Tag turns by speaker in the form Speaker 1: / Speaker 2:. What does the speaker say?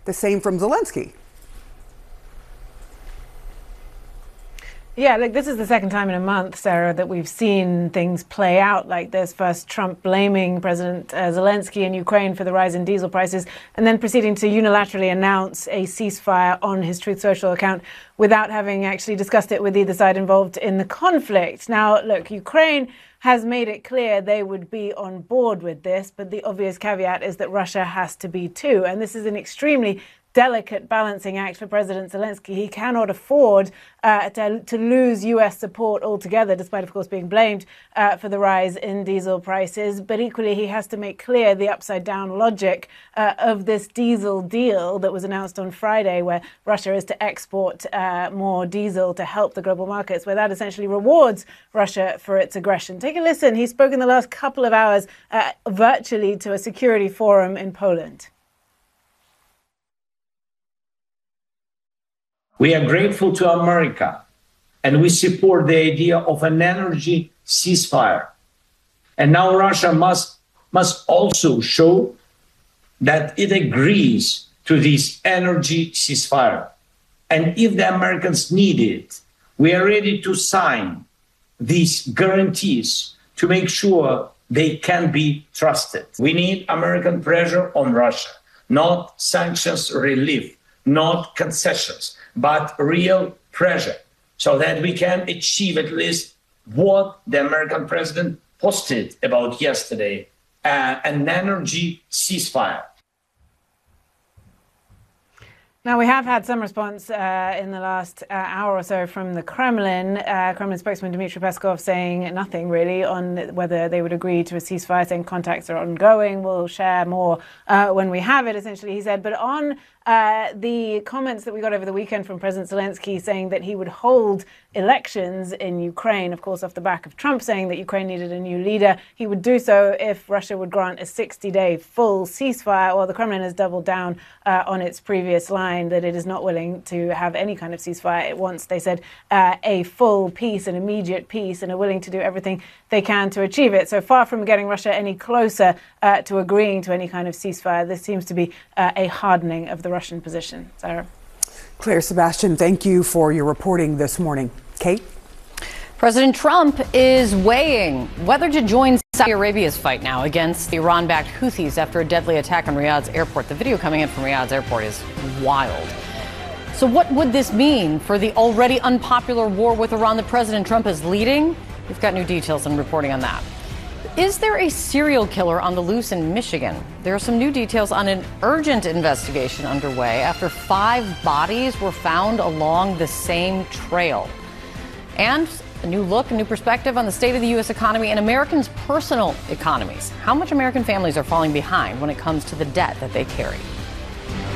Speaker 1: the same from Zelensky.
Speaker 2: Yeah, like this is the second time in a month, Sarah, that we've seen things play out like this. First, Trump blaming President Zelensky and Ukraine for the rise in diesel prices, and then proceeding to unilaterally announce a ceasefire on his Truth Social account without having actually discussed it with either side involved in the conflict. Now, look, Ukraine has made it clear they would be on board with this, but the obvious caveat is that Russia has to be too. And this is an extremely delicate balancing act for President Zelensky. He cannot afford to lose U.S. support altogether, despite, of course, being blamed for the rise in diesel prices. But equally, he has to make clear the upside-down logic of this diesel deal that was announced on Friday, where Russia is to export more diesel to help the global markets, where that essentially rewards Russia for its aggression. Take a listen. He spoke in the last couple of hours virtually to a security forum in Poland.
Speaker 3: We are grateful to America, and we support the idea of an energy ceasefire. And now Russia must also show that it agrees to this energy ceasefire. And if the Americans need it, we are ready to sign these guarantees to make sure they can be trusted. We need American pressure on Russia, not sanctions relief, not concessions, but real pressure, so that we can achieve at least what the American president posted about yesterday, an energy ceasefire.
Speaker 2: Now, we have had some response in the last hour or so from the Kremlin. Kremlin spokesman Dmitry Peskov saying nothing really on whether they would agree to a ceasefire, saying contacts are ongoing. We'll share more when we have it, essentially, he said. But on the comments that we got over the weekend from President Zelensky saying that he would hold elections in Ukraine, of course, off the back of Trump saying that Ukraine needed a new leader, he would do so if Russia would grant a 60-day full ceasefire. Well, the Kremlin has doubled down on its previous line that it is not willing to have any kind of ceasefire. It wants, they said, a full peace, an immediate peace, and are willing to do everything they can to achieve it. So far from getting Russia any closer to agreeing to any kind of ceasefire, this seems to be a hardening of the Russian position. Sarah.
Speaker 1: Claire Sebastian, thank you for your reporting this morning. Kate?
Speaker 4: President Trump is weighing whether to join Saudi Arabia's fight now against the Iran-backed Houthis after a deadly attack on Riyadh's airport. The video coming in from Riyadh's airport is wild. So what would this mean for the already unpopular war with Iran that President Trump is leading? We've got new details and reporting on that. Is there a serial killer on the loose in Michigan? There are some new details on an urgent investigation underway after 5 bodies were found along the same trail. And a new look, a new perspective on the state of the U.S. economy and Americans' personal economies. How much American families are falling behind when it comes to the debt that they carry.